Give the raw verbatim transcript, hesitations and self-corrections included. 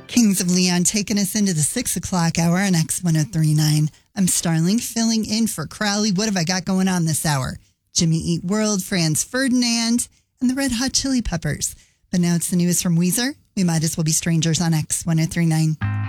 Kings of Leon taking us into the six o'clock hour on X one oh three point nine. I'm Starling filling in for Crowley. What have I got going on this hour? Jimmy Eat World, Franz Ferdinand, and the Red Hot Chili Peppers. But now it's the news from Weezer. We might as well be strangers on X one oh three point nine.